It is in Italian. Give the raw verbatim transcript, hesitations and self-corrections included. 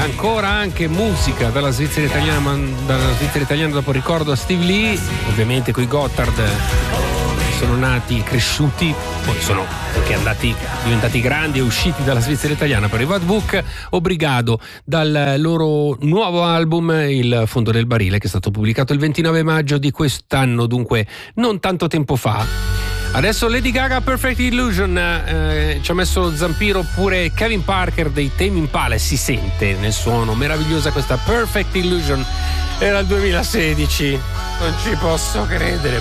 ancora anche musica dalla Svizzera italiana, dalla Svizzera italiana dopo ricordo a Steve Lee, ovviamente coi Gotthard sono nati, cresciuti, poi sono anche andati, diventati grandi e usciti dalla Svizzera italiana per i Vadbook Obrigado, dal loro nuovo album Il fondo del barile, che è stato pubblicato il ventinove maggio di quest'anno, dunque non tanto tempo fa. Adesso Lady Gaga, Perfect Illusion, eh, ci ha messo lo zampiro pure Kevin Parker dei Tame Impala, si sente nel suono, meravigliosa questa Perfect Illusion, era il duemilasedici, non ci posso credere.